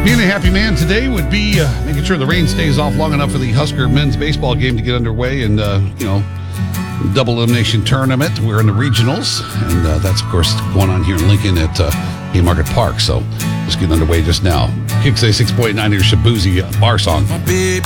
Being a happy man today would be making sure the rain stays off long enough for the Husker men's baseball game to get underway and, double elimination tournament. We're in the regionals, and that's, of course, going on here in Lincoln at Haymarket Park. So just getting underway just now. Kicks a 6.9 here Shabuzi bar song. My baby